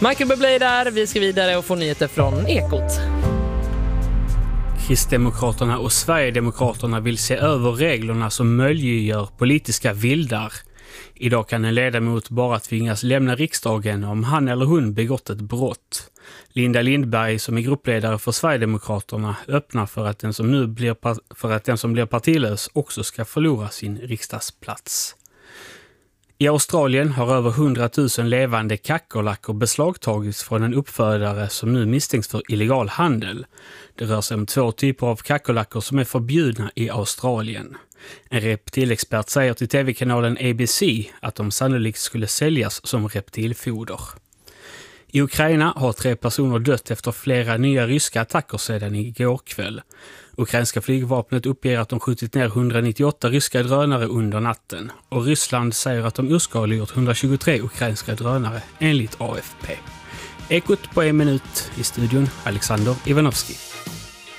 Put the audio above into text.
Michael Bublé där, vi ska vidare och få nyheter från Ekot. Kristdemokraterna och Sverigedemokraterna vill se över reglerna som möjliggör politiska vildar. Idag kan en ledamot bara tvingas lämna riksdagen om han eller hon begått ett brott. Linda Lindberg, som är gruppledare för Sverigedemokraterna, öppnar för att den som blir partilös också ska förlora sin riksdagsplats. I Australien har över 100 000 levande kackerlackor beslagtagits från en uppfödare som nu misstänks för illegal handel. Det rör sig om 2 typer av kackerlackor som är förbjudna i Australien. En reptilexpert säger till tv-kanalen ABC att de sannolikt skulle säljas som reptilfoder. I Ukraina har 3 personer dött efter flera nya ryska attacker sedan igår kväll. Ukrainska flygvapnet uppger att de skjutit ner 198 ryska drönare under natten. Och Ryssland säger att de urskadliggjort 123 ukrainska drönare enligt AFP. Ekot på 1 minut, i studion Alexander Ivanovski.